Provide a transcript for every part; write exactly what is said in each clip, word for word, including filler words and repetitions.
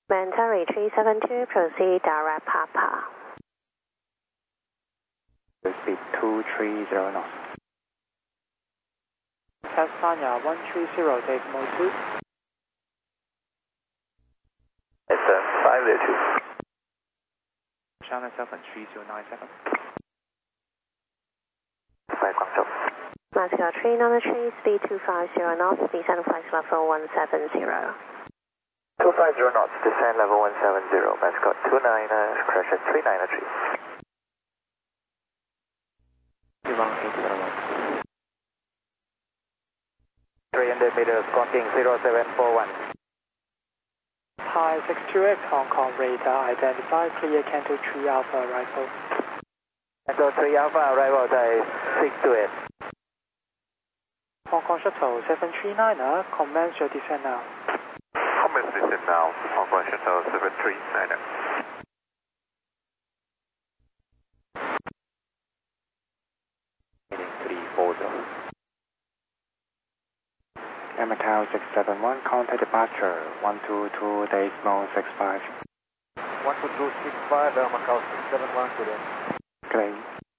Mentari three seven two, proceed direct Papa. Speed two three zero knots. Tasmania one three zero decimal two. It's uh, five zero two. China seven three zero nine seven. Five Guangzhou. Moscow three nine three, speed two five zero knots, descend flight level one seven zero. two five zero knots, descend level one seven zero, Mascot two nine, uh, crash at three nine three. one eight zero one. three hundred meters, clocking zero seven four one. Thai six two X Hong Kong radar identified, clear Canto three Alpha arrival. Canto three Alpha arrival Thai six two eight. Hong Kong Shuttle seven three nine, uh, commence your descent now. Commence descent now, Hong Kong Shuttle seven three nine. Heading three four zero. Macau six seven one, contact departure one two two decimal six five. one two two six five, Macau six seven one, good day. Claim.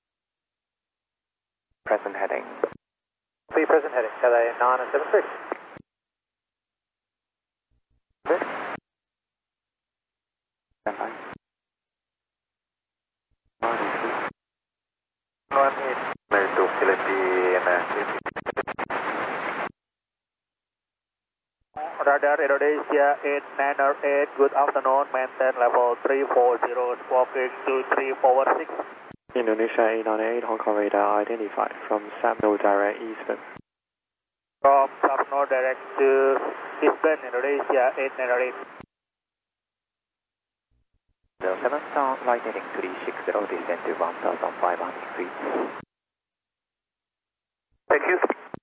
Present heading. Be present heading, L A nine seven six. Stand by. one eight, Mary two, Philippi, and Radar Indonesia eight nine eight, good afternoon, maintain level three four zero, squawking two three four six. Indonesia eight nine eight, Hong Kong radar identified from Sapno direct eastbound. From Sapno direct to eastbound Indonesia eight nine eight. zero seven star, flight heading three six zero, descend to one thousand five hundred feet. Thank you.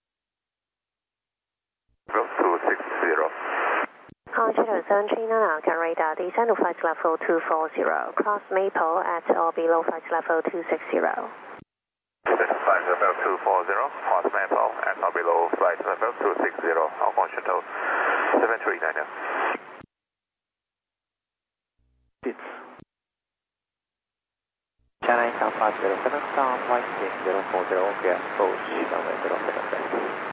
two six zero. Hong Shuttle seven three nine, Alcan radar, descend to flight level two four zero, cross Maple at or below flight level two six zero. Flight level two four zero, cross Maple at or below flight level two six zero, Hong Kong Shuttle seven three nine. It's China Alpha zero seven star, flight heading zero four zero, clear approach runway zero seven seven.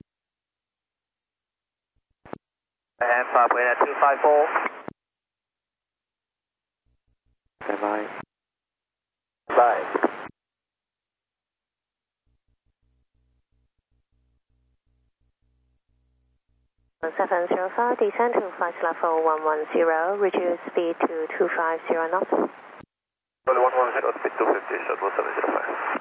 And Papa two five four. Stand by. Bye. seven zero five, descend to flight level one one zero, reduce speed to two five zero knots. one one zero, speed two fifty, shuttle seven zero five.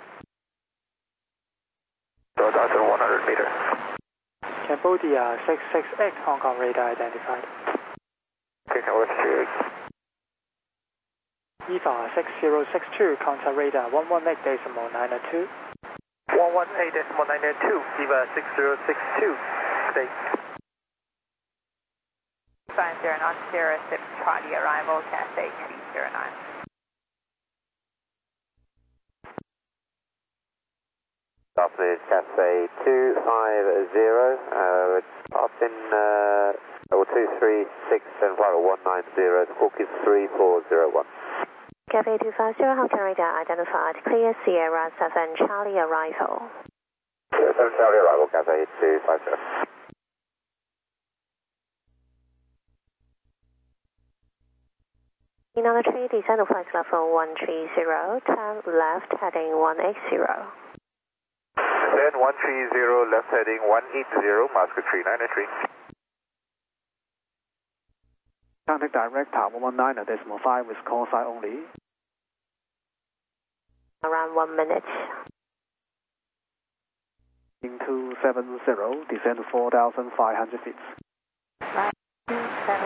Dot after one hundred meters. Cambodia six six X Hong Kong radar identified. Okay, Cambodia six. EVA six zero six two, contact radar one one eight decimal nine two. one one eight decimal nine two, EVA six zero six two. Stay. five zero knots, zero six Charlie arrival, Cathay three zero nine. After Cathay two five zero, uh, Austin, uh, level two three six and flight one nine zero, squawk is three four zero one. Cathay two five zero, Hong Kong radar identified, clear Sierra seven Charlie arrival. Sierra seven Charlie arrival, Cathay two five zero. Another three, descend to flight level one three zero, turn left heading one eight zero. Then one three zero, left heading one eight zero, Moscow three nine three. Contact direct tower one nine decimal five with call sign only. Around one minute. In two seven zero, descend to four thousand five hundred feet. Right, two seven.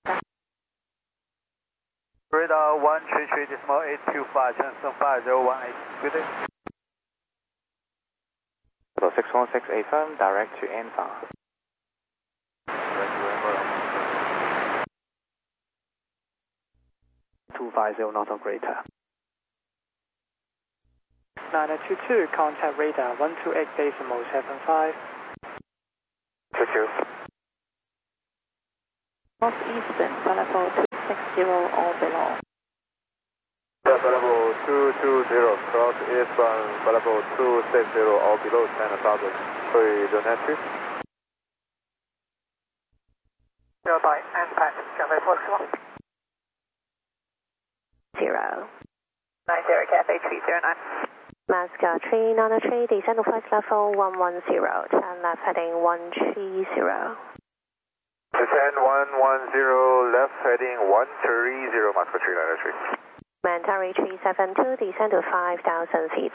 Radar one three three decimal eight two five, transfer five zero one eight. Good day. So six one six eight firm, direct to Anfa. two five zero not greater. nine two two, contact radar one two eight decimal seven five. Thank you. Northeastern, level two. six zero or below. Bravo two two zero, cross eastbound Bravo two six zero or below ten thousand, three don't entry. Zero by and pat, Cafe four zero. Zero. nine zero Cafe three zero nine. Mascot three nine three, descend to flight level one one zero, turn left heading one three zero. Descend one one zero, left heading one three zero, Mascot three nine three. Mandatory three seven two, descend to five thousand feet.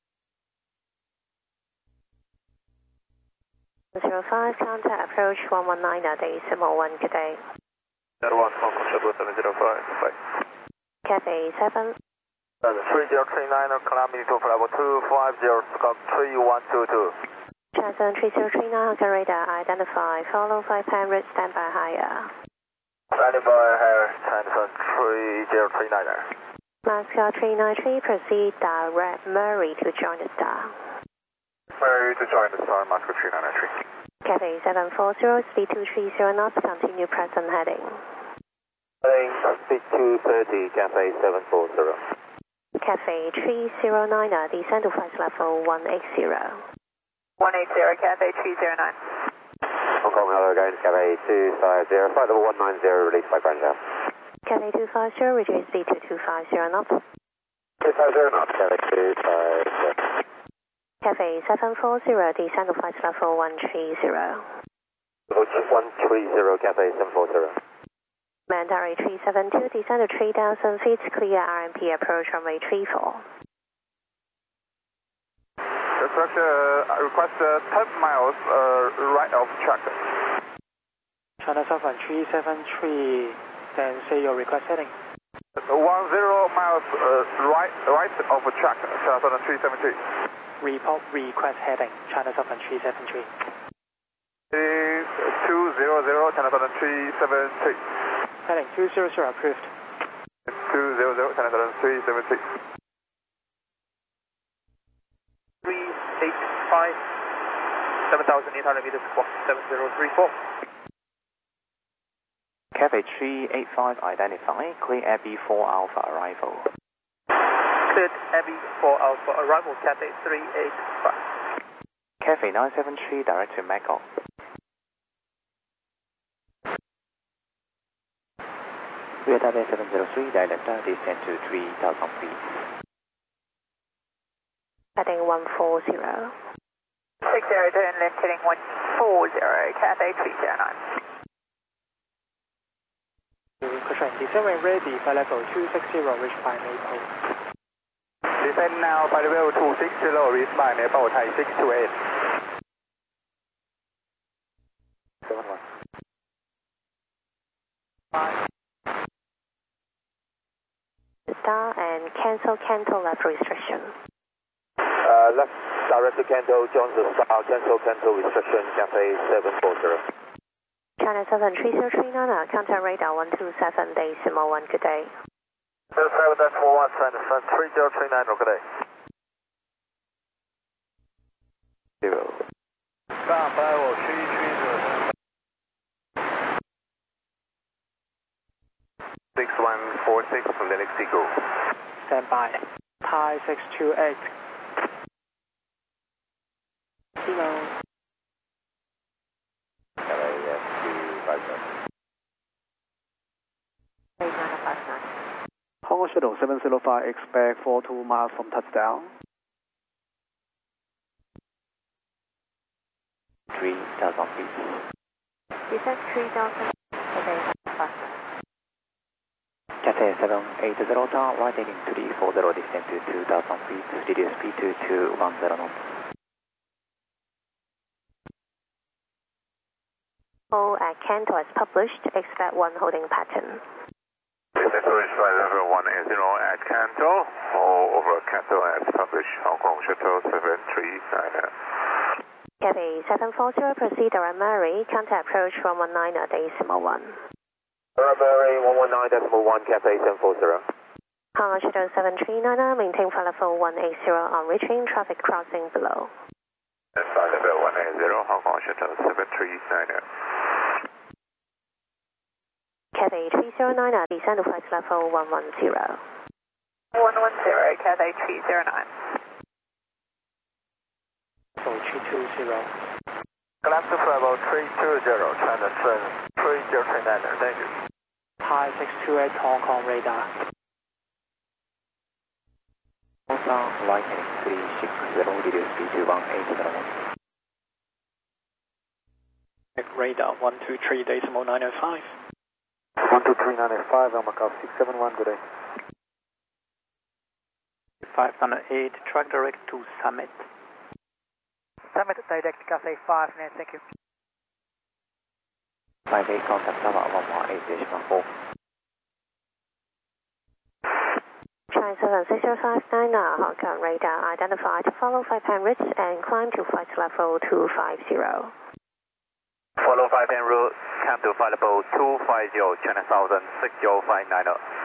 zero five, contact approach one one nine, decimal one, good day. zero one, Hong Kong Shuttle seven zero five, bye. Cafe seven. three zero three nine, climbing to Bravo two five zero, Scott three one two two. Transfer three zero three nine, Hong radar, identify, follow five pan route, standby higher. Standing by here, transfer three zero three nine. Mascot three nine three, proceed direct Murray to join the star. Murray to join the star, Mascot three nine three. Cafe seven four zero, speed two three zero knots, continue present heading. Heading speed two thirty, Cafe seven four zero. Cafe three zero nine, descend to flight level one eight zero. one eight zero Cafe three zero nine. Hong Kong, hello again, Cafe two five zero, flight level one nine zero, release by ground shaft. Cafe two five zero, reduce speed to two five zero knots. two five zero knots, Cafe two five zero. Cafe seven four zero, descend to flight level one three zero. one three zero, Cafe seven four zero. Mandatory three seven two, descend to three thousand feet, clear R M P approach runway three four. Structure uh, request uh, ten miles uh, right of track. China Southern three seven three, then say your request heading. One zero miles uh, right right of track, China Southern three seven three. Report request heading, China Southern three seven three. two zero zero, China Southern three seven three. Heading two zero zero approved. two zero zero, China Southern three seven three. three eight five, seven thousand eight hundred meters squawk, seven zero three four. Cafe three eight five identify, clear Abbey four Alpha arrival. Cleared Abbey four Alpha arrival, Cafe three eight five. Cafe nine seven three direct to Macau. Rear Taipei seven zero three, Delta, descend to three thousand feet. Heading one four zero. six zero two and left heading one four zero Cafe three zero nine. Cushion, descend when ready, flight level two six zero, reach by Maple. Descend now by level two six zero, reach by Maple, Thai six two eight. seven one. Five. Star and cancel Canto left restriction. Uh, left direct to Canto, John's the star, cancel Canto restriction, Cafe seven four zero. China Southern three zero three nine, contact radar one two seven, decimal one, good day. seven four one, China three zero three nine, good day. Zero. Stand by,我区区的。six one four six from the next go. Stand by. Thai six two eight. Hello. Cafe two five zero. eight nine five nine. Hong Kong Shuttle seven zero five, expect four two miles from touchdown. three thousand feet. Descend three thousand, okay, five. Cathay seven eight zero, right heading three four zero, descend to two thousand feet, reduce speed to two one zero knots. All at Canto as published, expect one holding pattern. Descend to reach flight level one eight zero at Canto, all over Canto as published, Hong Kong Shuttle seven three nine. Cafe seven four zero, proceed around Murray, contact approach one one nine, decimal one. Burberry one one nine decimal one, Cafe seven four zero. Hong Kong Shuttle seven three nine, maintain flight level one eight zero on reaching, traffic crossing below. Flight level one eight zero, Hong Kong Shuttle seven three nine. Cathay three zero nine, descend to flight level one one zero. one one zero, Cathay three zero nine. So three two zero. Galactic Flight Level three two zero, China Sun three zero three nine, thank you. Thai six two eight Hong Kong radar. Southbound right heading three six zero, radio speed two one eight seven one. Radar one two three decimal nine oh five. one two three nine eight five, Macau six seven one, good day. five oh eight, track direct to Summit. Summit direct Cathay five, thank you. five eight, contact tower one one eight decimal four. China seven six zero five nine, Hong Kong radar identified, follow five ten routes and climb to flight level two five zero. Follow five ten route, come to flight level two five zero, China Southern six zero five nine.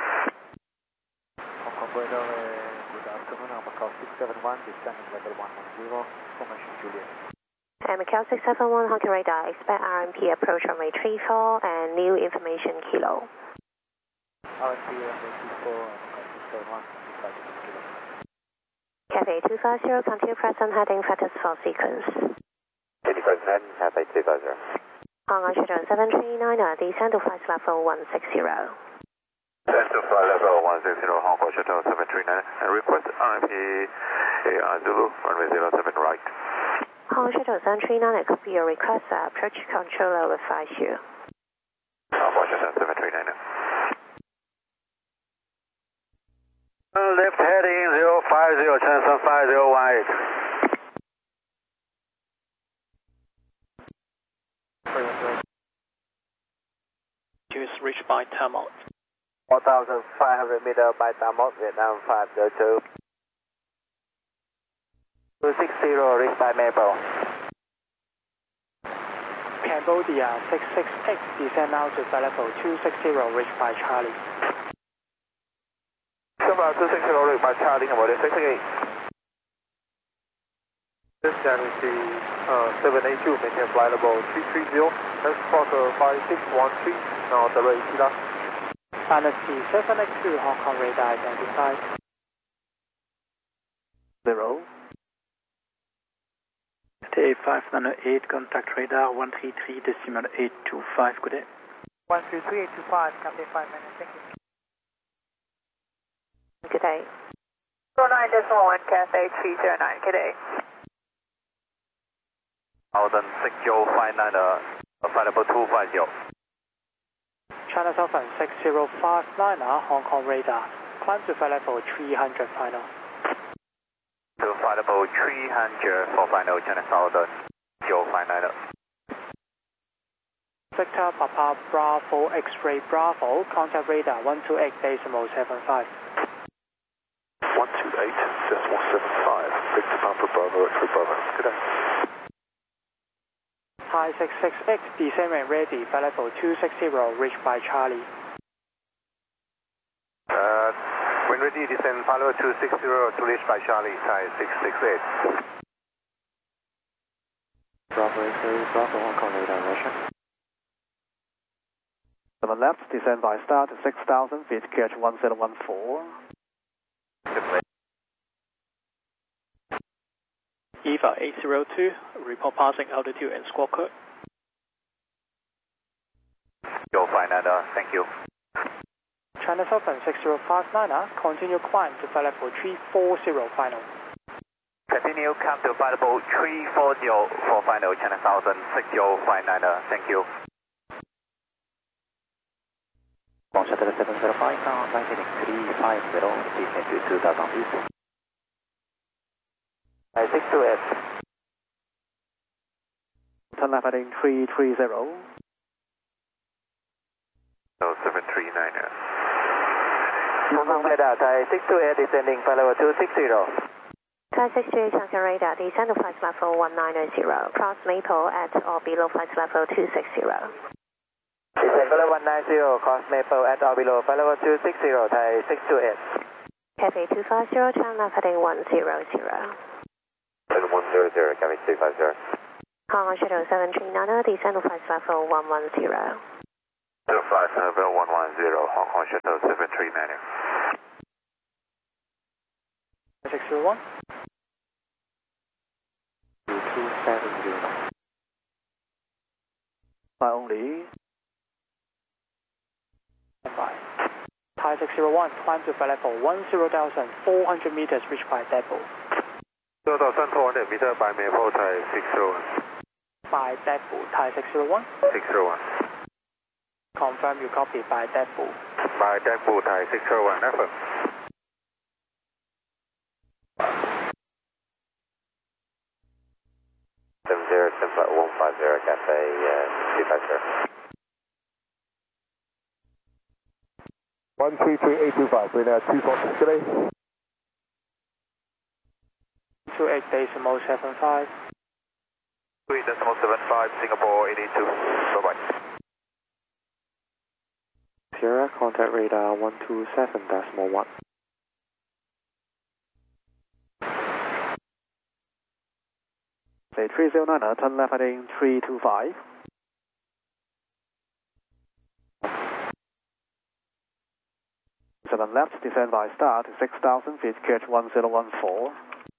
Hong Kong radar, good afternoon, Macau six seven one, descending level one one zero, formation Juliet. And Macau six seven one, Hong Kong radar, expect R M P approach runway three four and new information kilo. R M P runway three four, Macau six seven one, kilo. Cathay two five zero, continue present heading factors for sequence. City President, Cathay two five zero. Hong Kong Shuttle seven three nine, descend to flight level one six zero. Descend to flight level one six zero, Hong Kong Shuttle seven three nine, and request R M P A Zulu, runway zero seven right. Hong Kong Shuttle seven three nine, copy your request, approach controller will advise you. Hong Kong Shuttle seven three nine. Left heading zero five zero, China five zero one eight. Is reached by Tamot. one thousand five hundred meter by Tamot, Vietnam five zero two. two six zero, reached by Maple. Cambodia six six eight, descend now to flight level two six zero, reached by Charlie. Cambodia two six zero, reached by Charlie, Cambodia six eight. This Galaxy uh, seven eight two, maintain flight level three three zero, next Fokker five six one three, now the rate is Dynasty seven eight two, Hong Kong radar identified. Zero. Cathay five nine eight, contact radar one three three decimal eight two five, good day. one three three eight two five, Cathay five nine, thank you. Good day. zero nine decimal one, Cathay three zero nine, good day. Southern six zero five nine, uh, flight level two five zero. China Southern six zero five nine, Hong Kong radar. Climb to flight level three hundred final. To flight level three hundred for final, China Southern zero five nine. Victor Papa Bravo X-ray Bravo, contact radar one two eight decimal seven five. one two eight decimal seven five, Victor Papa Bravo X-ray Bravo. Good day. Thai six six eight, descend when ready, flight level two six zero, reached by Charlie. Uh, when ready, descend flight level two six zero to reach by Charlie, Thai six six eight. Bravo X-ray Bravo, Hong Kong radar, Russia. seven left, descend by star to six thousand feet, K H one zero one four. EVA eight zero two, report passing altitude and squawk code. zero five nine, thank you. China Southern six zero five nine, continue climb to flight level three four zero final. Continue, come to flight level three four zero for final, China Southern six zero five nine, thank you. One Shuttle seven zero five, right heading three five zero, descend to two thousand feet. six two eight. Turn left heading three three zero. No, seven three nine. Hong Kong radar, Thai six two eight, descending flight level two six zero. Thai six two eight, Hong Kong radar, descend to flight level one nine zero, cross Maple at or below flight level two six zero. Descend flight level one nine zero, cross Maple at or below flight level two six zero, Thai six two eight. Cathay two five zero, turn left heading one zero zero. one zero zero, Cathay two five zero. Hong Kong Shuttle seven three nine, descend to flight level one one zero. zero five November one one zero, Hong Kong Shuttle seven three nine. six zero one. two seven zero. Fly only. Five. Thai six zero one, climb to flight level one zero thousand four hundred meters, reach by depot. zero thousand four hundred meters by Maple, Thai six zero one. By depot, Thai six zero one. six zero one. Confirm you copy by depot. By depot, Thai six zero one, affirm. seven zero, seven flight one five zero, Cafe uh, two five zero. one three three eight two five, we're now two four six today. two eight decimal seven five. three decimal seven five, Singapore eight eight two. Bye-bye. Sierra, contact radar one two seven decimal one. Say three zero nine, turn left heading three two five. seven left, descend by start, six thousand feet, Q H one zero one four.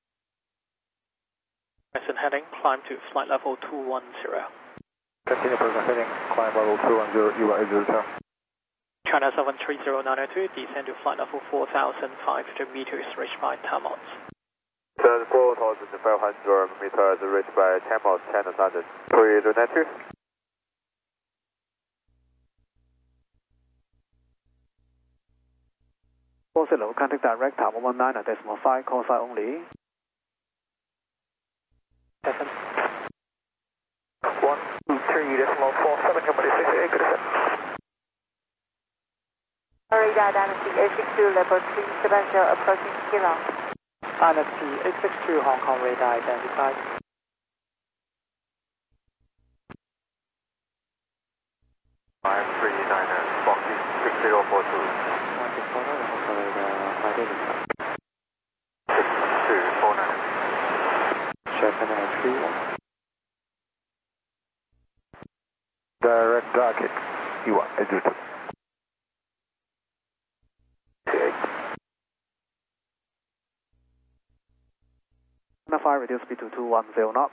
Present heading, climb to flight level two one zero. Continue present heading, climb level two one zero, U I zero two. China seven three zero nine two, descend to flight level four thousand five hundred meters, reach by Tamils. four thousand five hundred meters, reached by Tamils, China Southern three zero nine two. four zero, contact direct, Tower one nine, decimal five, call sign only. Seven. one two three decimal four seven, company six eight, good descent. Radar Dynasty eight six two, level three seven zero, approaching Kilo. Dynasty eight six two, Hong Kong radar identified. five three nine, Foxy six zero four two. one six four nine, Hong Kong radar five eighty-five. six two four nine. Japan Air three one. Direct rocket, U I zero two. Fire reduce speed to two one zero knots.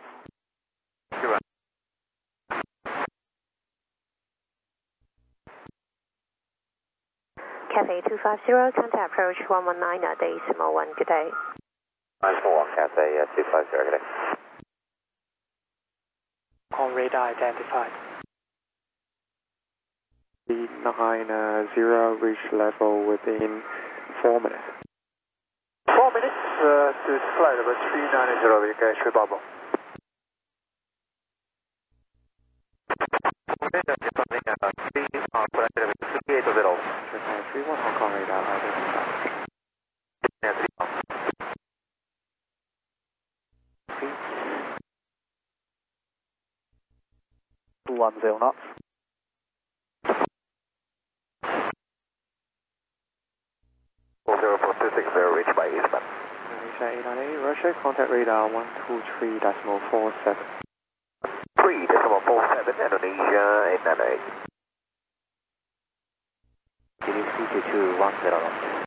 Cathay two five zero, contact approach one one nine, decimal one, good day. Decimal one, Cathay uh, two five zero, good day. Hong Kong radar identified. Speed nine zero, reach level within four minutes. Four minutes uh, to flight level three nine zero, you guys should bubble. three one, Hong Kong radar identified. two one zero knots. four zero four two six zero, reached by Eastman. Malaysia eight nine eight, Russia, contact radar one two three decimal four seven. three decimal four seven, Indonesia eight nine eight. D C two two one zero.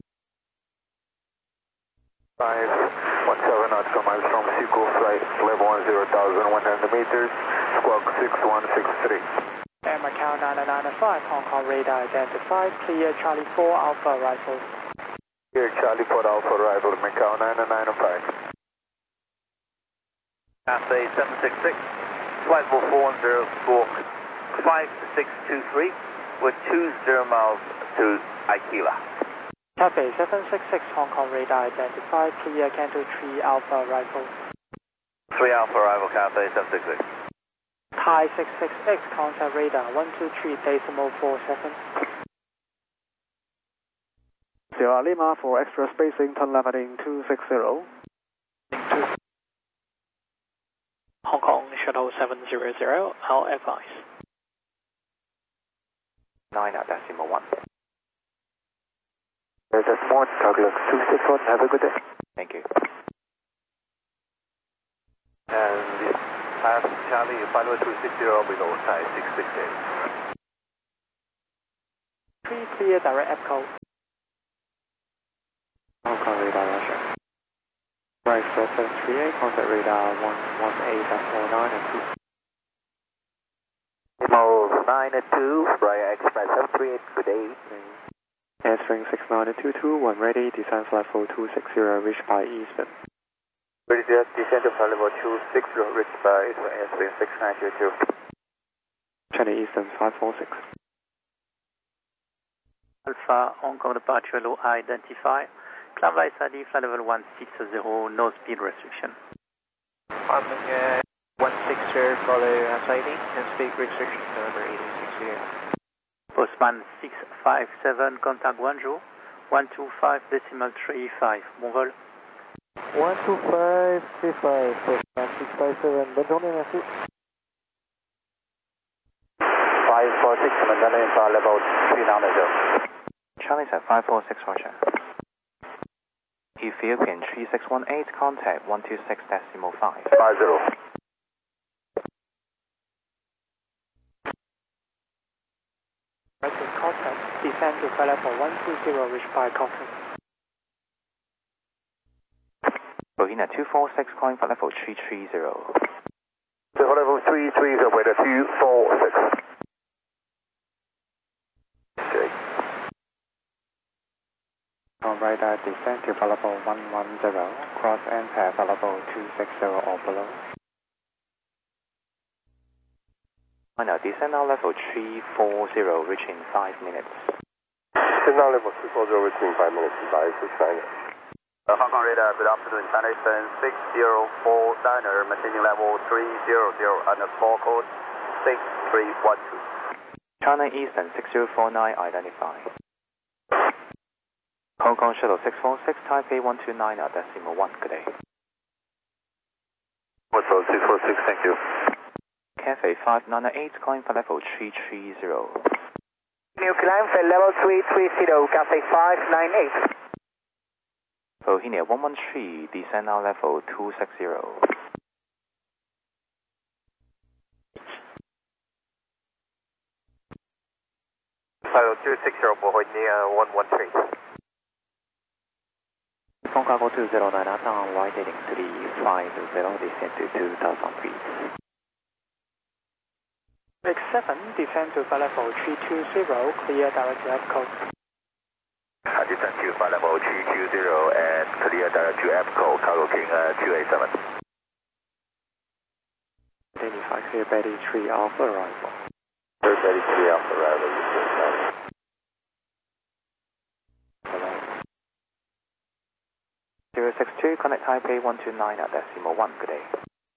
five one seven nautical miles from Seco flight, level one zero thousand one hundred meters, squawk six one six three. Air Macau nine nine five, Hong Kong radar identified, clear Charlie four Alpha rifle. Here Charlie four Alpha arrival, Macau nine nine five. Cathay seven six six, flight level four one zero, squawk five six two three, with two zero miles to Aikila. Cathay seven six six, Hong Kong radar identified, clear Canto three Alpha rifle. three Alpha arrival, Cathay seven six six. Thai six six X, contact radar one two three decimal four seven. Sierra Lima for extra spacing, turn left heading two six zero. Hong Kong Shuttle seven zero zero, I'll advise. nine decimal one. There's a smart Douglas two six one, have a good day. Thank you. And I have Charlie, pilot two six zero below, Thai six six eight. three clear direct EPCO. Hong Kong radar Russia. Right Express seven three eight, contact radar one one eight point nine and two. Demo nine two, Raya Express seven three eight, good day. Answering six nine two two, one ready, descent flight level two six zero, reached by Eastern. Ready to descend to flight level two six zero, reached by Eastern, answering six nine two two. China Eastern five four six. Alpha, Hong Kong departure low identified. Climb by S I D, flight level one six zero, no speed restriction. Climbing uh, one six zero, follow S I D, and speed restriction, November eight six zero. Postman six five seven, contact Guangzhou, one two five decimal three five, bon vol. one two five three five, Postman six five seven, bonne journée, merci. five four six, Mandalay, flight level three nine zero. Charlie's at five four six, Roger. Ethiopian three six one eight, contact one two six decimal five. five zero. American contact, descend to flight level one two zero, reached by Cochrane. Bohina two four six, calling flight level three three zero. Flight level three three zero, weather two four six. Okay. On radar, descent to flight level one one zero, cross and pass flight level two six zero or below. Now descend now level three four zero, reaching five minutes. Descend now level three four zero, reaching five minutes, by six nine. Uh, Hong Kong radar, good afternoon, China Eastern six zero four niner, maintaining level three zero zero, and the score code six three one two. China Eastern six zero four nine, identified. Hong Kong Shuttle six four six, Taipei one two nine, decimal one, good day. What's up, six four six, thank you. Cafe five nine eight, calling for level three three zero. New climb for level three three zero, Cafe five nine eight. Bohemia one one three, descend now level two six zero. Level two six zero, Bohemia one one three. Hong Kong two zero nine, on right heading three five zero, descend to two thousand feet. X seven, descend to flight level three two zero, clear direct to EPCO. I descend to flight level three two zero and clear direct to EPCO, cargo king uh, two eight seven. Identify clear Betty three Alpha arrival. Clear Betty three Alpha arrival, you can start. Hello. zero six two, connect Taipei one two nine, decimal one, good day.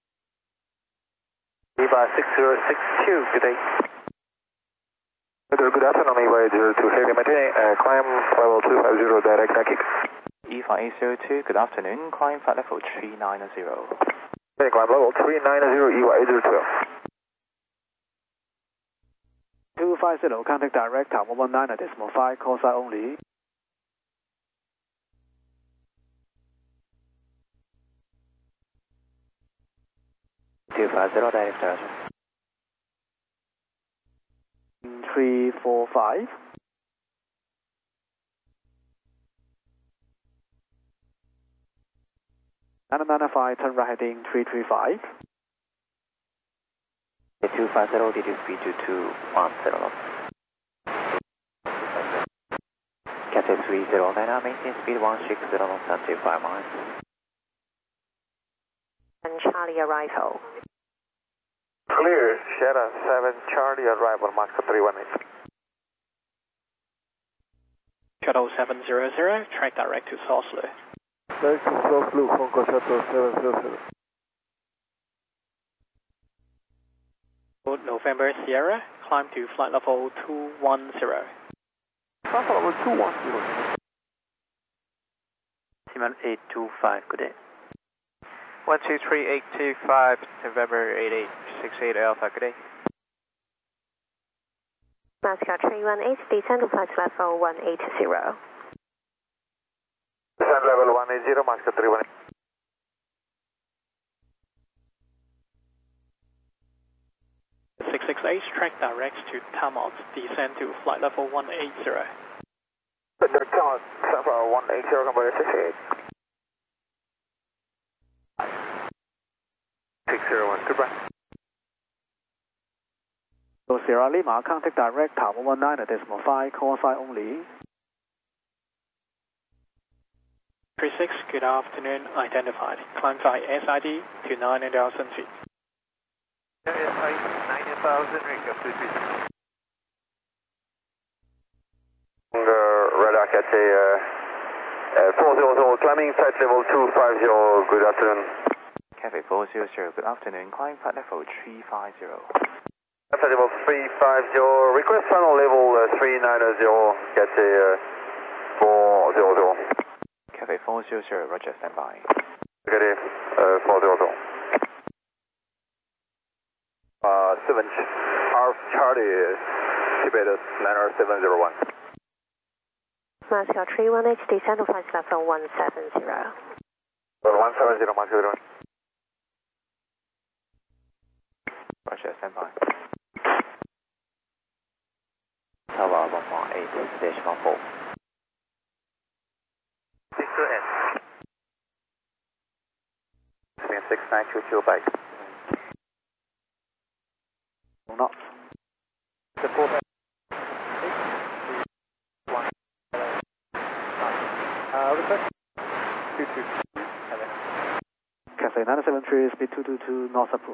Eva six zero six two, good day. Good afternoon, Eva zero two heavy maintaining, uh, climb level two five zero, direct tracking. Eva eight zero two, good afternoon, climb flight level three nine zero. Okay, climb level three nine zero, Eva eight zero two. two five zero, contact direct, tower one nine decimal five, call sign only. two five zero, direct charge. three four five. nine nine five, turn right heading three three five. two five zero, D D speed two two one zero. Cathay three zero nine, maintain speed one six zero knots, seventy-five miles. And Charlie arrival. Clear, Sierra seven Charlie arrival, Mach three one eight. Shuttle seven zero zero, track direct to Soslo. Direct to Soslo, Hong Kong Shuttle seven zero zero. November Sierra, climb to flight level two one zero. Flight level two one zero. Simon eight two five, good day. one two three eight two five, November eight eight six eight Alpha, good day. Mascot three one eight, descend to flight level one eight zero. Descend level one eight zero, Mascot three one eight. six six eight, track direct to Tamalt, descend to flight level one eighty. Direct Tamalt, Safra one eighty, number sixty-eight. six zero one, goodbye. So Sierra Lima, contact direct Tower one nine decimal five, call sign only. three six, good afternoon, identified. Climb by S I D to nine thousand feet. S I D nine thousand, recap three six. Radar Cathay uh, four zero zero, climbing flight level two five zero, good afternoon. Cathay four zero zero, good afternoon, climb flight level three five zero. Flight level three five zero, request final level uh, three nine zero, Cathay uh, four zero zero. Cathay four zero zero, roger, stand by. Cathay uh, four zero zero. Uh, seven, R Charlie, Tibet, liner seven zero one. Moscow three one H, descend to flight level one seven zero. one seven zero, Moscow one. Roger, stand by. Tower one one eight, decimal four. six two N. six nine two two, bye. Not. Support. Uh, request. two two two. Cathay nine seven three, speed two two two, not approved.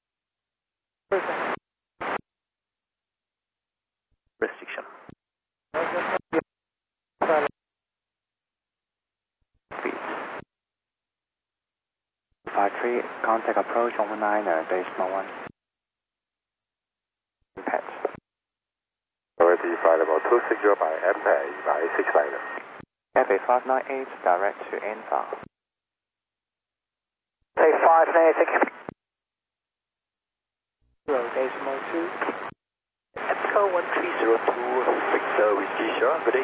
Restriction. five three, contact approach one nine, decimal one. Impact. Already flight level two six zero by M P A by six fighter. Cathay five nine eight, direct to Anfa. Say five nine six. Zero decimal two. Echo one three zero two, Victor Whiskey Sierra, good day.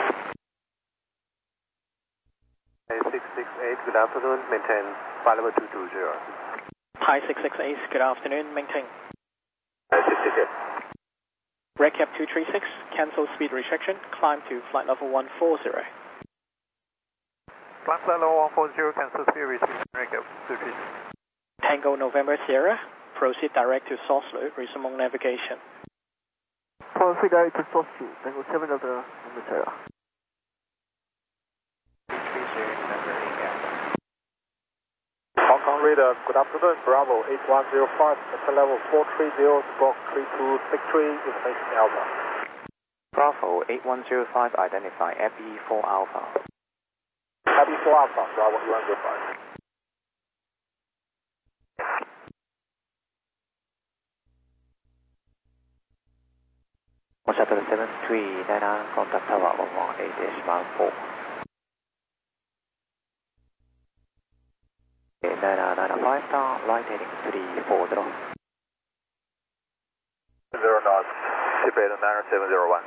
six six eight, good afternoon, maintain flight level two two zero. Hi six six eight, good afternoon, maintain. six six eight. Recap two three six, cancel speed restriction, climb to flight level one forty. Climb flight level one forty, cancel speed restriction, recap two three six. Tango November Sierra, proceed direct to Soslo, resume navigation. Proceed direct to Soslo, Tango seven of the November Sierra. Hong Kong radar, good afternoon, Bravo eight one zero five, at level four three zero, stroke three two six three, information Alpha. Bravo eight one zero five, identify Abby four Alpha. Abby four Alpha, Bravo eight one zero five. Shuttle seven three nine nine, contact tower one one eight decimal four. nine nine nine five, down, right heading three four zero. Zero knots, Tibet nine seven zero one.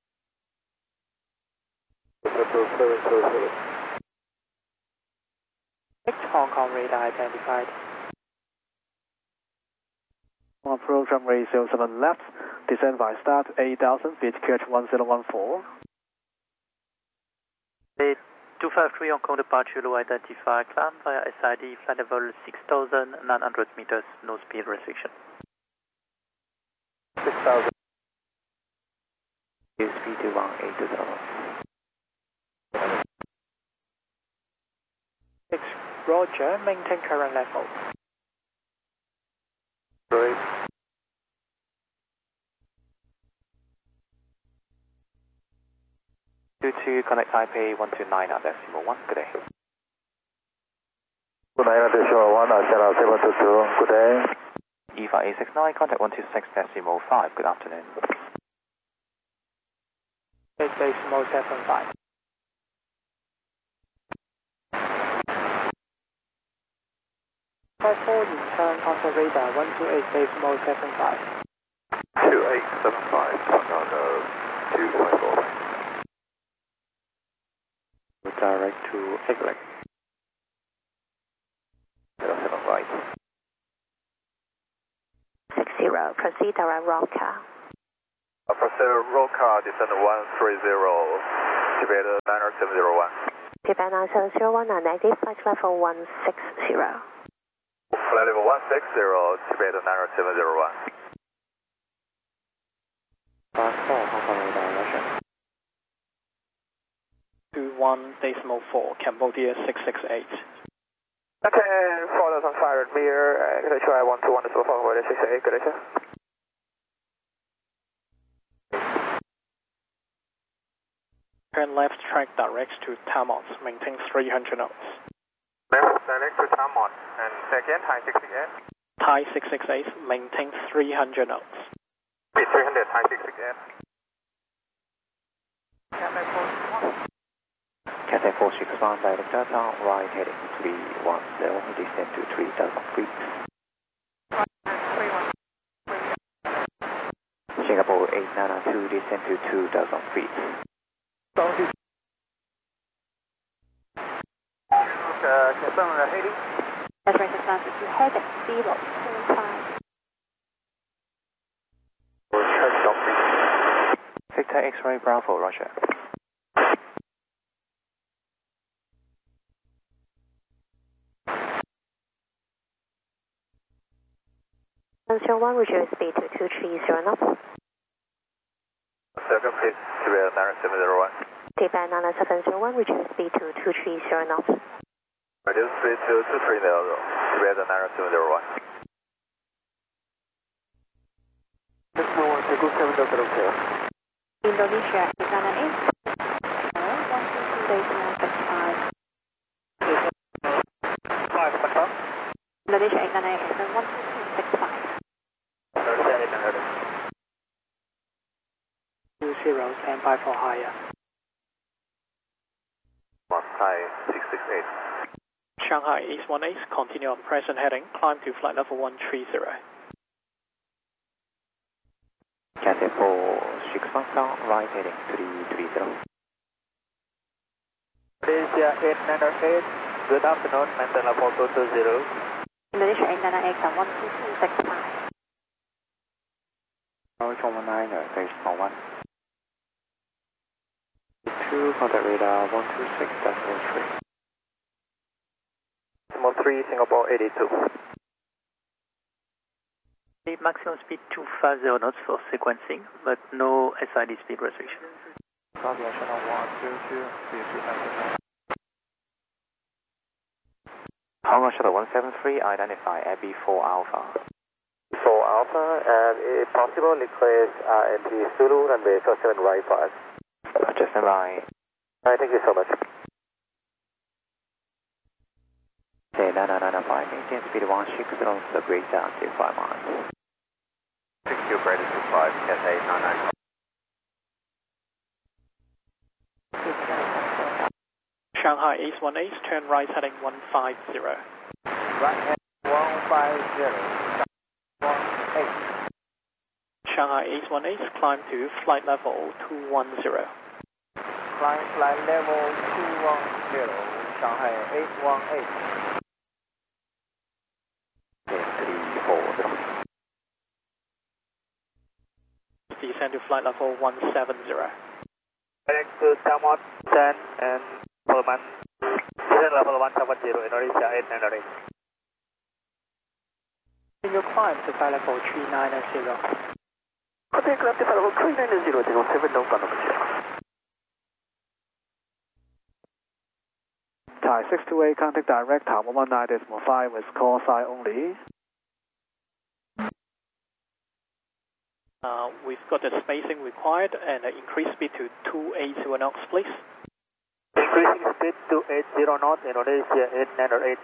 Hong Kong radar identified. On program rate zero seven left, descend by start eight thousand feet, Q H one zero one four. two five three Hong Kong departure, low identify, climb via S I D, flight level six thousand nine hundred meters, no speed restriction. six thousand. Speed two one eight two zero. six, Roger, maintain current level. Great. two two, connect Taipei one two nine, decimal one, good day. two nine decimal one, Channel seven two two, good day. E five eight six nine, contact one two six decimal five, good afternoon. eight decimal seven five. five four, return contact radar one two eight decimal seven five. two eight seven five, Hong Kong two five four. Direct to Eglet. zero seven right. six zero. proceed direct roll car. Uh, proceed roll car, descend one three zero, Tibet nine seven zero one. Tibet nine seven zero one, negative, flight level one six zero. Flight level one six zero, Tibet nine seven zero one. Fast four, Hong Kong radar, Russia. two one decimal four, Cambodia six six eight. Okay, four thousand five hundred meter, uh, gonna try one two one decimal four, Cambodia six six eight, good day, sir. Turn left track directs to Tamont, maintain three hundred knots. Left direct to Tamont, and second, high six six eight. Thai six six eight, maintain three hundred knots. Speed three hundred, high six six eight. Cathay four six one, direct Delta, right heading three one zero, descend to three thousand feet. Singapore eight nine two, descend to two thousand feet. Uh, confirm the heading. That's right, that's to head at zero two five. Victor X-ray Bravo, Roger. zero one, reduce speed to two three zero knots. Second, please, Tibet nine seven zero one. Tibet nine seven zero one, reduce speed to two three zero knots. Reduce speed to two three zero, Tibet nine seven zero one. Decimal one two seven zero zero. Indonesia eight nine eight, one two two decimal six five. Five, confirm. Indonesia eight nine eight, and one two two six five. Two zero, stand by for higher. One Thai six six eight. Shanghai East one eight, continue on present heading, climb to flight level one three zero. Cathay four six one, right heading three three zero. Malaysia eight nine eight, good afternoon, maintain level two two zero. Indonesia eight nine eight, and one two two six five. Norwich one one nine, decimal one. two, contact radar one two six decimal three. Decimal three, Singapore eighty-two. The maximum speed two fifty knots for sequencing, but no S I D speed restriction. Copy, channel one two two, three two nine. Hong Kong Shuttle one seven three, identify Abbey four Alpha. four Alpha, and if possible, request R M P Zulu, runway four seven right for us. Just stand by. Alright, thank you so much. Okay, nine nine nine five, maintain speed one six zero, so break down to five miles. six two, Brady two five, Cathay nine nine. Shanghai East one eight, turn right heading one five zero. Right hand one five zero, one eight. Shanghai East one eight, climb to flight level two one zero. Climb flight level two one zero, Shanghai eight one eight. three four zero. Descend to flight level one seven zero. Direct to Tamot, ten and Pullman. Descend level one seven zero, Indonesia eight nine eight. Continue climb to flight level three nine zero. Contact climb to flight level three nine zero, zero seven, no contact zero. Thai six two eight, contact direct, Tower one nine decimal five with call sign only. Uh, we've got the spacing required and uh, increase speed to two eighty knots, please. Increasing speed to eight zero knots, Indonesia eight nine eight.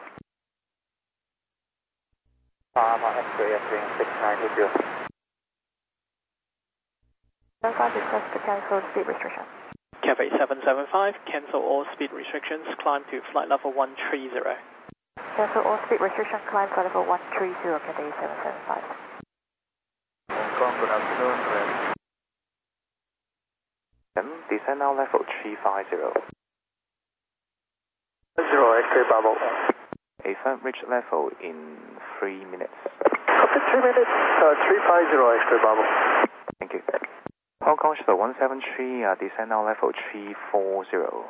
Pharma X-ray, X-ray six nine eight zero. Don't request to cancel speed restriction. Cathay seven seven five, cancel all speed restrictions, climb to flight level one three zero. Cancel all speed restriction, climb flight level one three zero, Cathay seven seven five. Hong Kong, good afternoon. Descend now level three five zero. Zero, X-ray Bravo. A firm reach level in three minutes. Copy, three minutes, uh, three five zero extra Bravo. Thank you. Hong Kong Shuttle one seven three, uh, descend now level three four zero.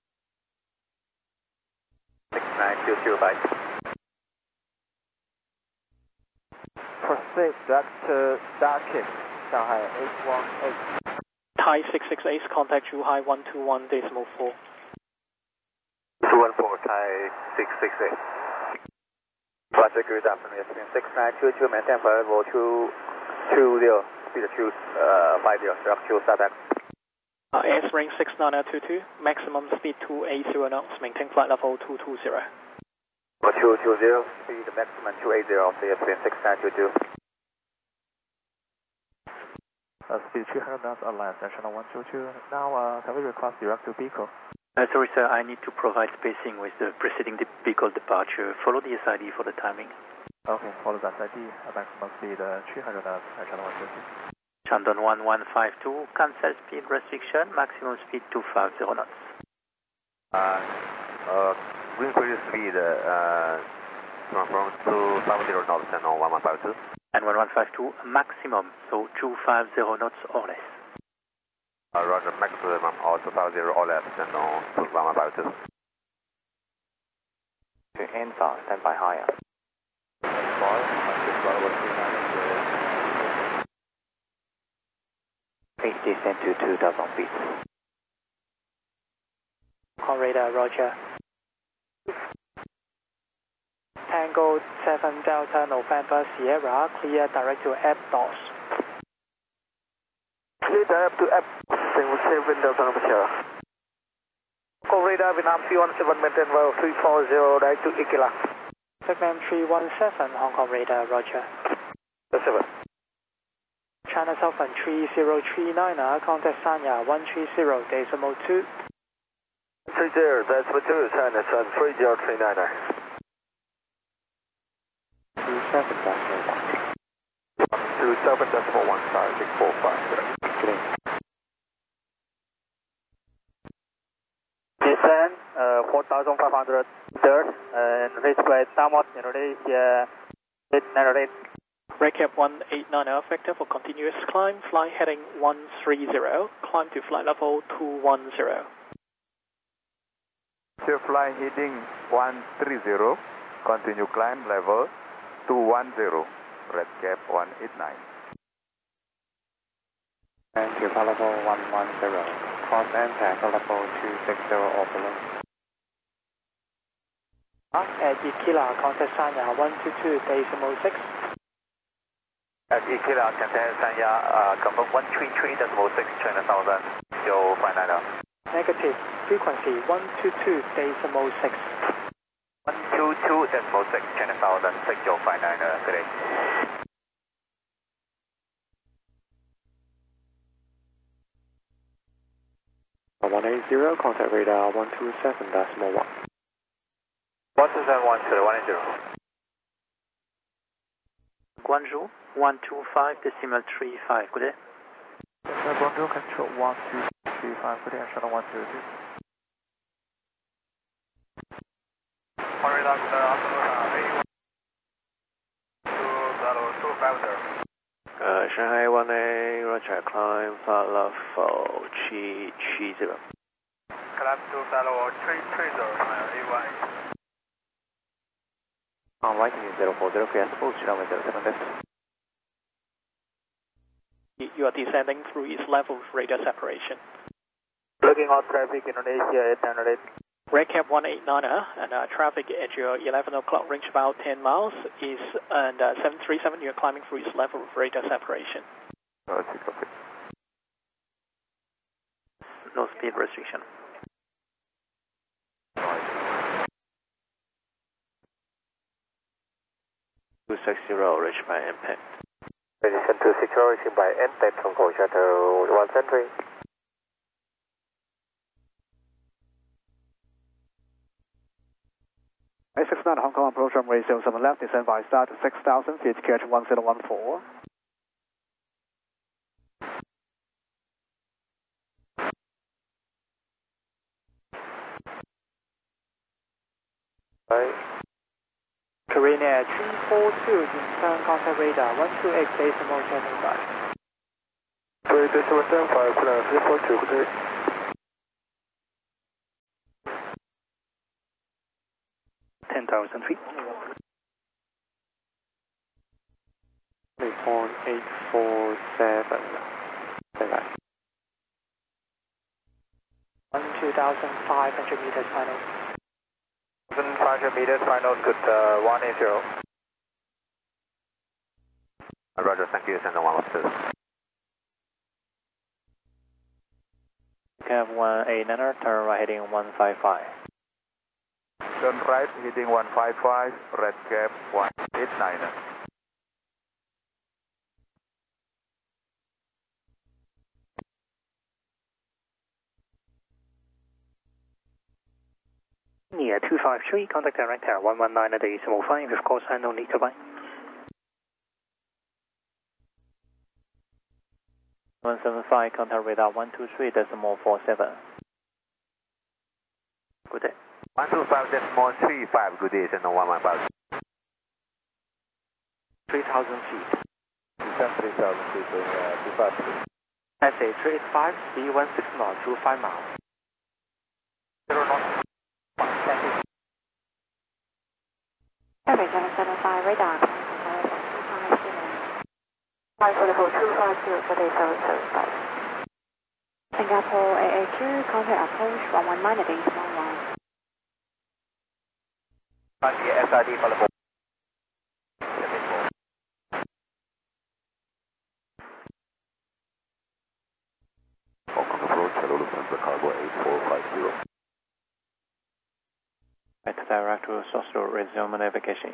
six nine two two five. Proceed back to Darkin, Shanghai eight one eight. Thai six six eight, contact Zhuhai one two one decimal four. two one four, Thai six six eight. Roger, good afternoon, six nine two two, maintain flight level two two zero, speed two five zero, structural startup. Uh, S range six nine two two, maximum speed two eight zero knots, maintain flight level two two zero. two two zero, speed maximum two eight zero, clear six nine two two. Uh, speed three hundred knots on land, National one two two. Now, uh, can we request direct to Pico? Uh, sorry, sir, I need to provide spacing with the preceding de vehicle departure. Follow the S I D for the timing. Okay, follow the S I D. Uh, maximum speed uh, three hundred knots, National one two two. Shandong one one five two, cancel speed restriction, maximum speed two five zero knots. Uh, uh, increase speed uh, from, from two five zero knots and on one one five two. And one one five two, maximum, so two five zero knots or less. Uh, Roger, maximum or two five zero or less and on one one five two. To Ansar, stand by higher. Please descend to two thousand feet. Hong Kong radar, Roger. Tango seven Delta November Sierra, clear direct to app doors. Clear direct to app, seven Delta November Sierra. Hong Kong radar, Vietnam three one seven, maintain level three four zero, direct to Ikela. Segment three one seven, Hong Kong radar, Roger. seven. China Southern three zero three nine, contact Sanya one three zero, decimal two. three zero, decimal two, China Southern three zero three nine. two seven decimal one. two seven decimal one five six four five. Descend uh, four thousand five hundred third and reach by Tamot, Indonesia eight nine eight. Recap one eight nine vector for continuous climb, fly heading one three zero, climb to flight level two one zero. To fly heading one three zero, continue climb level two one zero, red cap one eight nine. And to flight level one one zero, cross impact level two six zero or below. At Ikela, contact Sanya one two two, decimal six. At Ikela, contact Sanya, uh, confirm one three three decimal six, China Southern zero five nine. Negative, frequency one two two, decimal six. one two two decimal six, China Southern six zero five nine, uh, today. one eight zero, contact radar one two seven decimal one. one two seven one two, one eight zero. Guangzhou one two five decimal three five, good day. Yes, Guangzhou control one two three five, good day, Channel one two two. Sorry, Doc, good afternoon, two five zero. Uh, Shanghai one A, Roger, climb flight level three three zero. Climb to flight level three three zero, A one eight. On right in zero four zero, clear full runway zero seven left. You are descending through its level of radar separation. Looking on traffic, Indonesia eight nine eight. Recap one eight nine and uh, traffic at your eleven o'clock range about ten miles is and uh, seven three seven, you're climbing through its level of radar separation. Uh, copy. No speed restriction. two six zero, reached by impact. Position two six zero, reaching by impact from Go Shuttle one Century. A six nine Hong Kong approach runway zero seven left, descend by start six thousand feet, K H one zero one four. Right. Carina three four two, turn contact radar one two eight decimal seven five. three decimal seven five, three four two, good day. ten thousand feet. Report eight four seven. One two thousand five hundred meters final. five hundred meters final, good uh, one eight zero. Roger, thank you, send one one two. Cap one eight niner, turn right heading one five five. Turn right heading one five five, red cap one eight niner. Near two five three, contact direct tower one one nine at decimal five, of course I no need to buy. one seven five, contact radar one two three decimal four seven. Good day. one two five decimal three five, good day, send one one five. three thousand feet. Descend three thousand feet, uh, two five three. S A three eight five, speed one six knots, two five miles. Zero knots. Traffic seven seven five, radar. Five for the whole two five zero for day seven seven five. Singapore A A Q, contact approach one one nine at eight one one. S I D for the whole. Hong Kong approach, hello, Lufthansa cargo eight four five zero. Right direct to Sosro, resume navigation.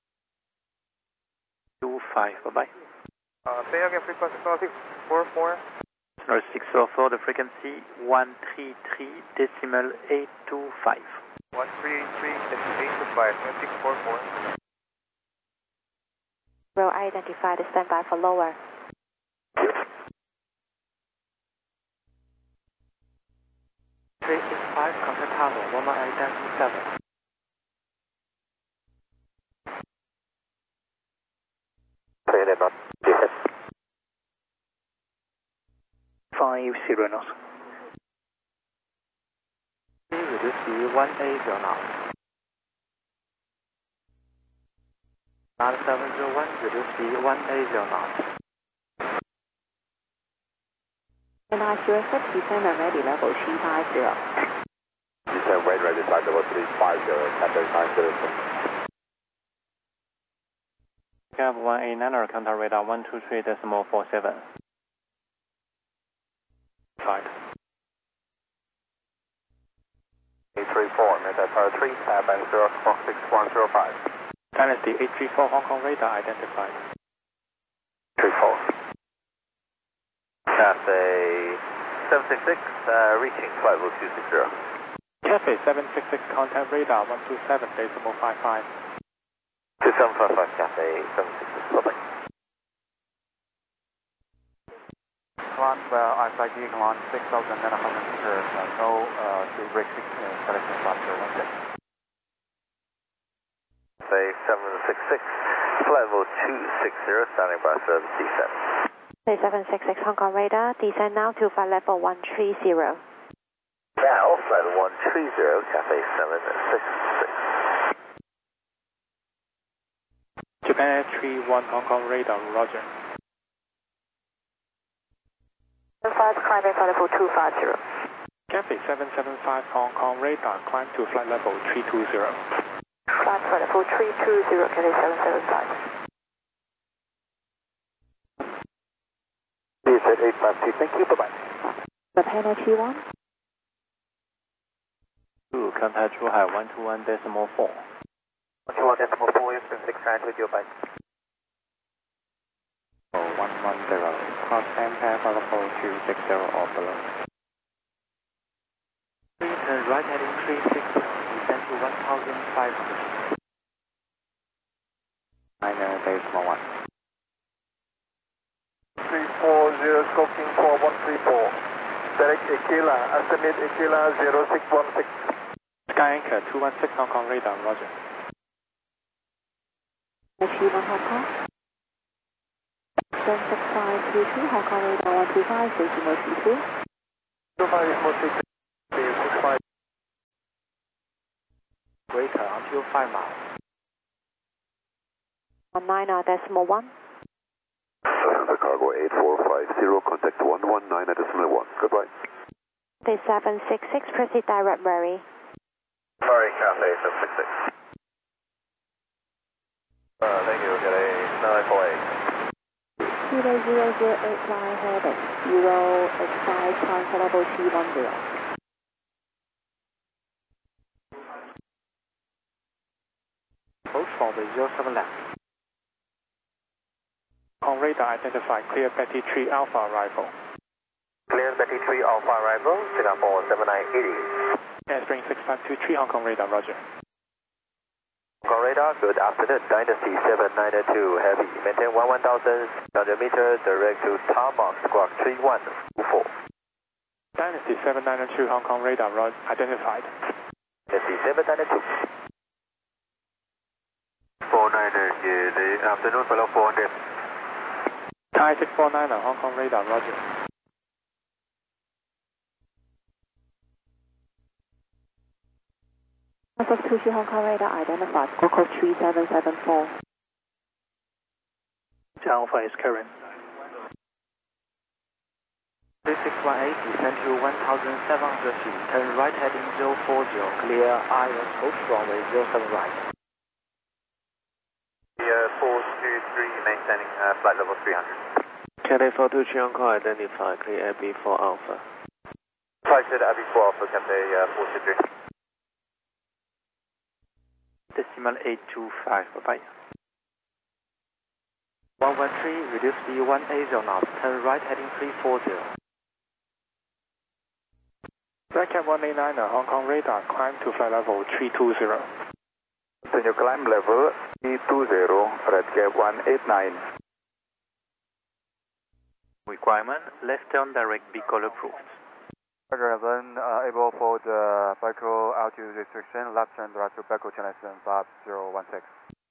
two five, bye bye. Uh, say again, frequency six four four. Number six four four, the frequency one three three decimal eight two five. one three three decimal eight two five, six four four. Will identify the standby for lower. three six five, contact tower one one eight seven. Five zero knots. Reduce speed one eight zero knots. nine seven zero one, reduce speed one eight zero knots. And I Q S descend and ready level three five zero. Descend right ready flight level three five zero, contact nine zero seven. Cap one eight niner, contact radar one two three decimal four seven. Five. eight three four, Meta Tower three, tab and zero four six one zero five. Dynasty eight three four, Hong Kong radar identified. three four. Cathay seven six six, uh, reaching flight level two six zero. Cathay seven six six, contact radar one two seven decimal five five. two seven five five, Cathay seven six six, bye-bye. Command, uh, S I D, command six thousand nine hundred meters, uh, no uh, break six uh, selection factor, one six. Cathay seven six six, flight level two six zero, standing by for descent. Say seven six six, Hong Kong radar, descend now to flight level one three zero. Now, flight level one three zero, Cathay seven six six. Japan Air three one, Hong Kong radar, roger. five, climbing flight level two five zero. Cathay seven seven five, Hong Kong radar, climb to flight level three two zero. Climb flight level three two zero, Cathay seven seven five. D Z eight five two, thank you, bye-bye. Japan Air two one. two, contact Zhuhai one two one decimal four. one two one decimal four, Houston six nine with your bike. one one zero, cross Ampere for level two six zero or below. Turn right heading three six zero, descend to one thousand five hundred. nine decimal one. three four zero, sculpting for one three four. Direct Aquila, estimate Aquila zero six one six. Sky Anchor two one six, Hong Kong radar, roger. two one Hong Kong. Then six five two two Hong Kong radar one two five, Decimal two two. two five six six five. Greater until five miles. one nine decimal one. The cargo eight four five zero, contact one one nine decimal one. Goodbye. Day seven six six, proceed direct Murray. Sorry, Cafe seven six six. Uh, thank you, get a nine four eight. Kilo zero zero eight nine heading, Euro X five, transfer level two one zero. Approach for the zero seven left. On radar identified, clear Betty three Alpha arrival. Clear Betty three Alpha arrival, Singapore seven nine eight zero. Airspring six five two three Hong Kong radar, roger. Hong Kong radar, good afternoon, Dynasty seven nine two Heavy, maintain one one thousand hundred meters, direct to tarmac, squawk three one two four. Dynasty seven nine two Hong Kong radar, roger, identified. Dynasty seven nine two. four niner, good afternoon, follow four hundred. Thai six four nine Hong Kong radar, roger. South two two Hong Kong radar identified, Coco three seven seven four. Alpha is current. three six one eight, descend to one thousand seven hundred feet, turn right heading zero four zero, clear I S approach runway zero seven right. Yeah, four two three, maintaining uh, flight level three hundred. Cathay four two three Hong Kong, identify, clear A B four Alpha. Flight to the A B four Alpha, Cathay uh, four two three. Decimal eight two five, bye-bye. one one three, reduce speed one eighty knots, turn right heading three four zero. Redcap one eight nine Hong Kong radar, climb to flight level three two zero. Continue climb level three two zero, Redcap one eight nine. Requirement, left turn direct, B call approved. Roger, then uh, able for the Baiko altitude restriction, left turn direct to Baiko China seven five zero one six.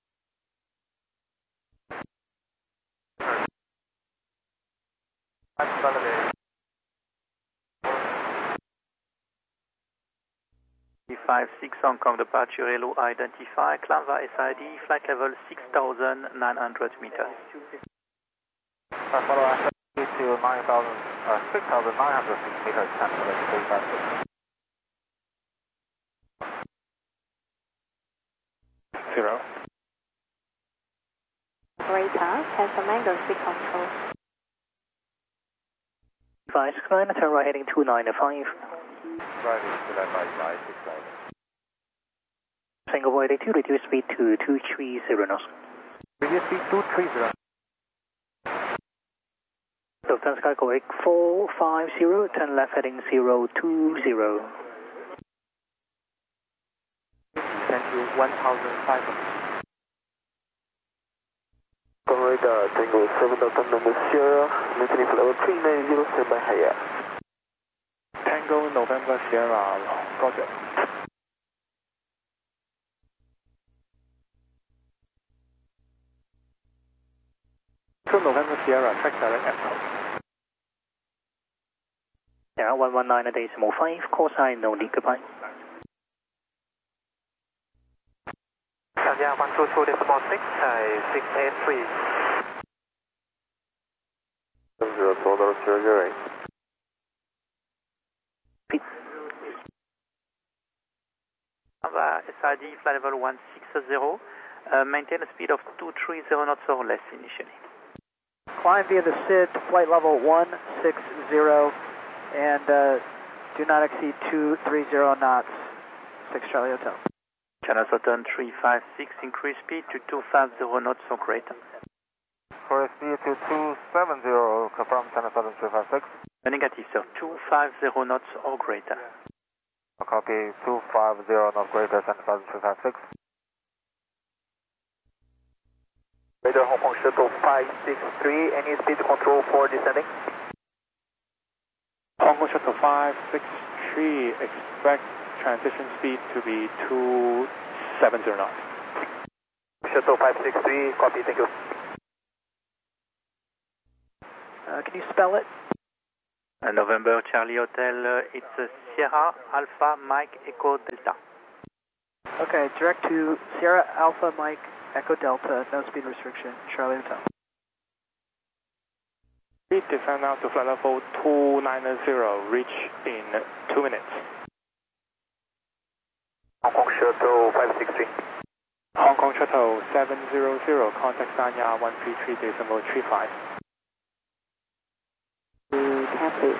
five six Hong Kong departure, Hello, identify, climb via S I D, flight level six thousand nine hundred meters. Uh, follow S I D to nine thousand, uh, six thousand nine hundred meters, cancellation three five six. Zero. Greater, cancel mango, speed control. Advise, climb, turn right heading two nine five. Right, select by five six five. Singapore eighty-two, reduce speed to two three zero knots. Reduce speed two three zero. Lufthansa Cargo eight four five zero, turn left heading zero two zero. Descend to one thousand five hundred. Radar, Tango seven Delta November Sierra, maintaining flight level three nine zero, stand by higher. Tango November Sierra, roger. Tango November Sierra, track direct approach. Yeah, one one nine decimal five, call sign no leak, goodbye. Yeah, one two two decimal six, uh, six eight three. Zero two zero zero zero eight. S I D, flight level one six zero, uh, maintain a speed of two three zero knots or less initially. Climb via the S I D, flight level one six zero, and uh, do not exceed two three zero knots, six Charlie Hotel. China Southern three five six, increase speed to two five zero knots or greater. For speed to two seven zero, confirm China Southern three five six. A negative, sir, two five zero knots or greater. Copy, two five zero knots greater, China Southern three five six. Radar Hong Kong Shuttle five six three, any speed control for descending? Hong Kong Shuttle five six three, expect transition speed to be two seven zero knots. Shuttle five six three, copy, thank you. Uh, can you spell it? Uh, November Charlie Hotel, uh, it's uh, Sierra Alpha Mike Echo Delta. Okay, direct to Sierra Alpha Mike Echo Delta, no speed restriction, Charlie Hotel. Descend now to flight level two nine zero, reach in two minutes. Hong Kong Shuttle five six three. Hong Kong Shuttle seven zero zero, contact Sanya one three three decimal three five. Taxi.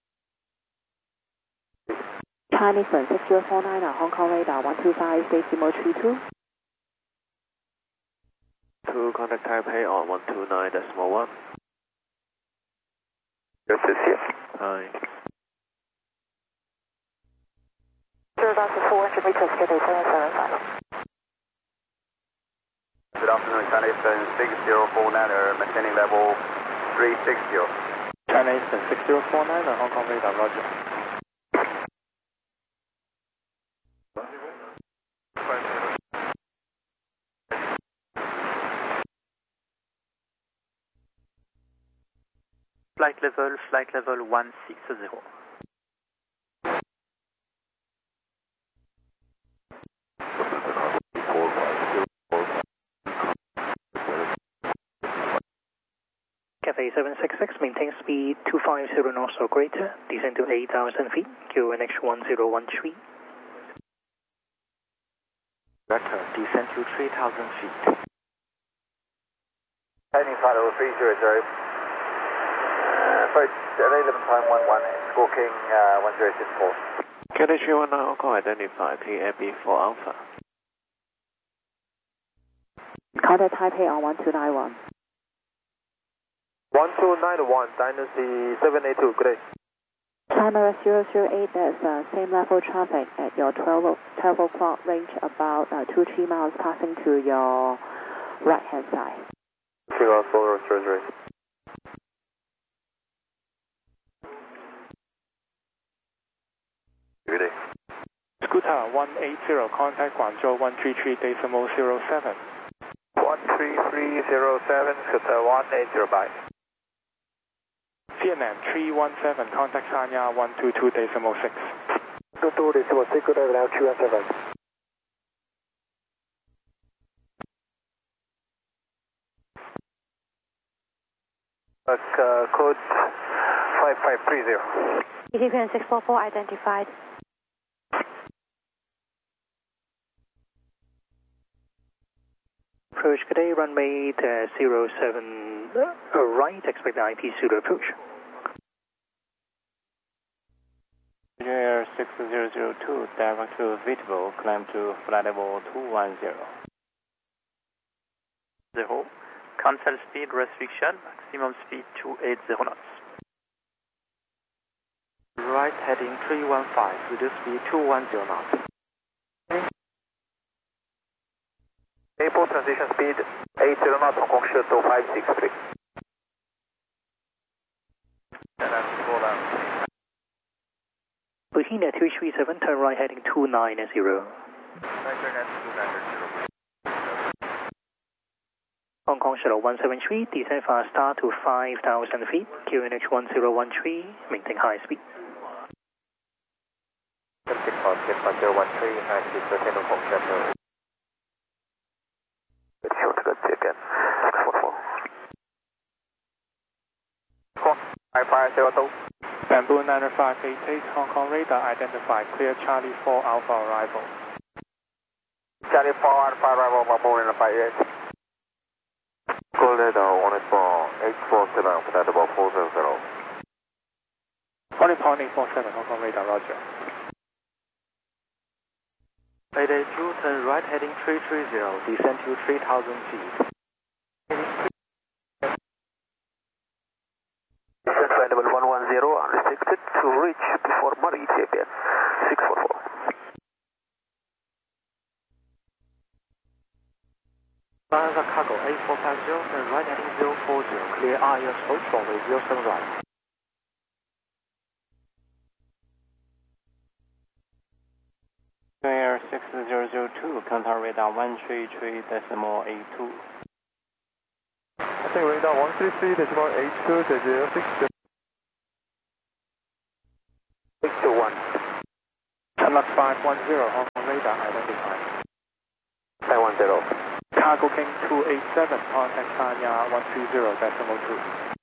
Chinese one six zero four nine, Hong Kong radar one two five decimal three two. To contact Taipei on one two nine decimal one. Yes, yes, yes. Hi. Zero about to four hundred meters, schedule seven seven five. Good afternoon, China Eastern six zero four nine, maintaining level three six zero. China Eastern six zero four nine, Hong Kong radar, roger. Flight level, flight level one six zero. Cathay seven six six, maintain speed two five zero knots or greater, descend to eight thousand feet, Q N H one zero one three. Vector, descend to three thousand feet. Heading flight level three zero zero. Approach eleven time one one, squawking uh, one zero six four. K H one nine Hong Kong identify T A B for Alpha. Contact Taipei on one two nine one. one two nine one, Dynasty seven eight two, good day. Timer zero zero eight, there's uh, same level traffic at your twelve, twelve o'clock range, about uh, two three miles passing to your right hand side. Single Solar Surgery. Good day. Scooter one eight zero, contact Guangzhou one three three decimal zero seven. one three three zero seven, Scooter one eight zero, bye. Vietnam three one seven, contact Sanya one two two decimal six. two two decimal six, good day, now three one seven. Uh, code five five three zero. E T P N six four four identified. Approach today, runway uh, zero seven uh, right, expect the I P pseudo approach. Air six zero zero two, direct to Vitebo, climb to flight level two one zero. Zero. Cancel speed restriction, maximum speed two eighty knots. Right heading three one five, reduce speed two one zero knots. Airport transition speed eight zero knots, Hong Kong Shuttle five six three. Bohemia two three seven, turn right heading two nine zero. Hong Kong Shuttle one seven three, descend fast start to five thousand feet, Q N H one zero one three, maintain high speed. one zero one three, high speed, descend Hong Kong Shuttle. Let's show to again. six four four. five five zero two. Bamboo nine five eight eight, Hong Kong radar identified, clear Charlie four Alpha arrival. Charlie four Alpha arrival, Bamboo nine five eight. Call radar one eight four eight four seven, flight level four zero zero. one eight four eight four seven, Hong Kong radar, roger. eight eight two, turn right heading three three zero, descend to three thousand feet. Descent flight level one one zero, unrestricted to reach before Murray T A B N six four four. Lufthansa Cargo eight four five zero, turn right heading zero four zero, clear R A S approach runway zero seven right. Air six zero zero two, contact radar one three three decimal eight two. Contact radar one three three decimal eight two, zero six zero. six two one. Tunlock five one zero, Hong Kong radar identified. five one zero. Cargo King two eight seven, contact Sanya one two zero decimal two.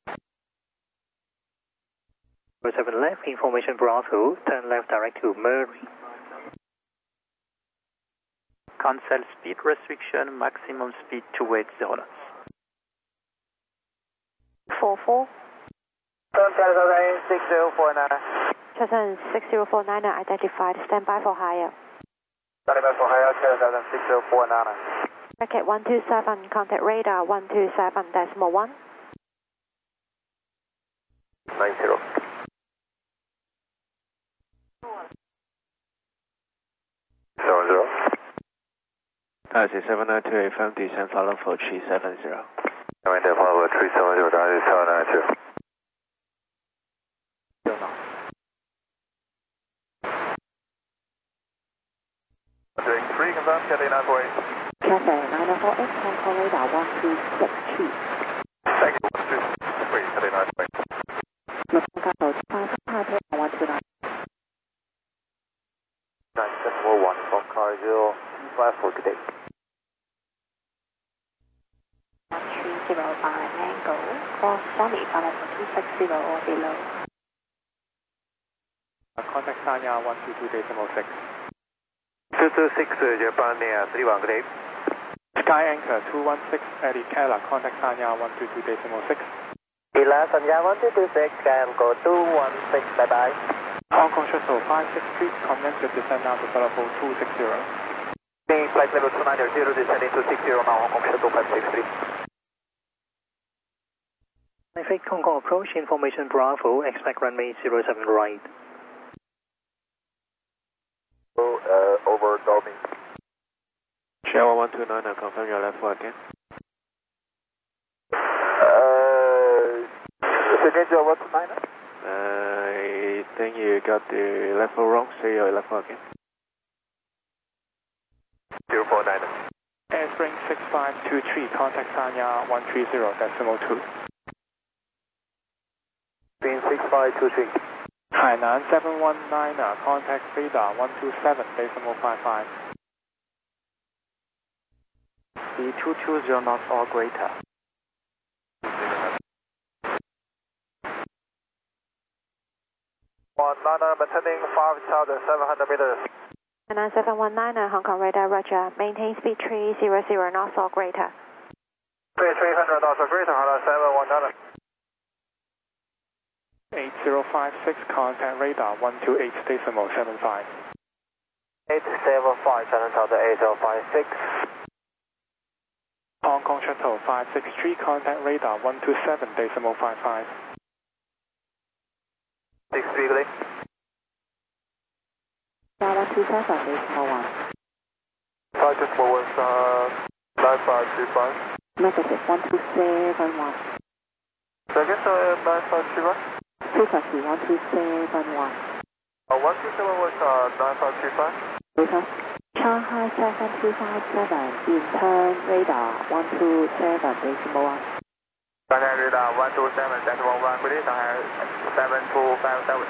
seven left, information Bravo, turn left direct to Murray. Cancel speed restriction, maximum speed two eighty knots. four four. six zero four nine. Cessna six zero four nine identified, stand by for higher. Stand by for higher, Cessna six zero four nine. Bracket one two seven, contact radar one two seven decimal one. nine zero. seven zero. Taxi seven nine two eight five, descend follow for three seven zero. Maintain follow three seven zero, Taxi seven nine two. Doing three, confirm, Cathay nine four eight. Cathay nine four eight, Hong Kong radar one two six three. Thank you, one two three, Cathay nine four eight. Macau five five one two nine. nine decimal one from car zero five for today. one three zero five angle, cross Sunny Palace two six zero or below. Contact Sanya one two two decimal six. two two six, Japan Air three one, good day. Sky Anchor two one six, Eddie Keller, contact Sanya one two two decimal six. Ila Sanya one two two six, Sky Anchor two one six, bye bye. Hong Kong Shuttle five six three, commence with descent now to level two six zero. Being flight level two nine zero, descending to six zero now, Hong Kong Shuttle five six three. Traffic Hong Kong approach, information Bravo, expect runway zero seven right. Oh, uh, over Dolby. Shell one two nine, confirm your left foot again. Uh, second Shell one two nine. I think you got the left foot wrong, say your left foot again. zero four nine. Airspring six five two three, contact Sanya one three zero decimal two. Being six five two three. Hainan seven one nine, contact radar one two seven decimal five five. The two two zero knots or greater. One niner, maintaining five thousand seven hundred meters. nine seven one nine, Hong Kong radar, roger. Maintain speed three zero zero knots or greater. three hundred knots or greater, seven one nine. eight zero five six, contact radar one two eight decimal seven five. eight seven five, channel tower eight zero five six. Hong Kong Shuttle five six three, contact radar one two seven decimal five five. six three, good day. one two seven decimal one. five decimal one, uh, nine five two five. Negative one two seven one. Second, uh, nine five two one. Frequency one two seven one. Uh, one two seven one, uh, nine five two five. Later. Shanghai seven two five seven, in turn radar one two seven decimal one. Shanghai radar one two seven decimal one, good day, Shanghai seven two five seven.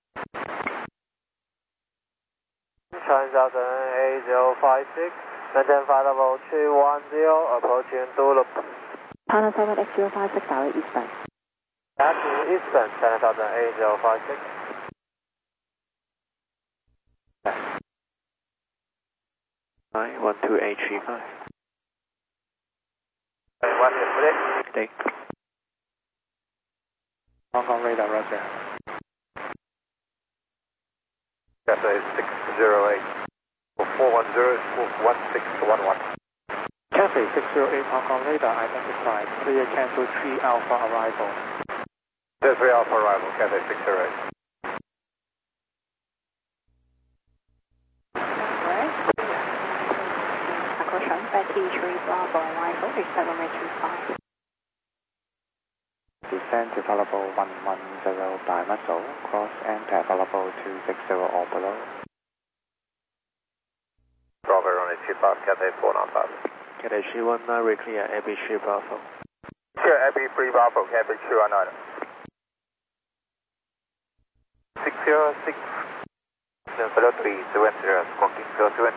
Transaction eight zero five six, maintain flight level three one zero, approaching Dulup. China seven X zero five six, direct eastbound. Taxi eastbound, Transaction eight zero five six. Nine one two eight three five. One is Stay. Hong Kong radar, roger. Cathay six zero eight. four one zero, one six one one. Cathay six zero eight, Hong Kong radar identified. Clear cancel three Alpha arrival. three Alpha arrival, Cathay six zero eight. three Bravo arrival, seven eight two five. Descend to level one one zero by muscle, cross enter level two six zero or below. Bravo, runway three five, Cathay four nine five. Cathay three one nine, reclear Abbey three Bravo. Clear Abbey three Bravo, Cathay three one nine. six zero six, zero three, seven zero, squawking zero seven.